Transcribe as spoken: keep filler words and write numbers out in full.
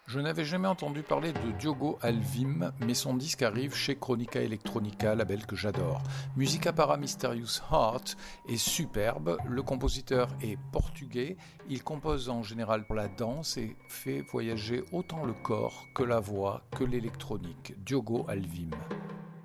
Je n'avais jamais entendu parler de Diogo Alvim, mais son disque arrive chez Chronica Electronica, label que j'adore. Musica para Mysterious Heart est superbe, le compositeur est portugais, il compose en général pour la danse et fait voyager autant le corps que la voix que l'électronique. Diogo Alvim.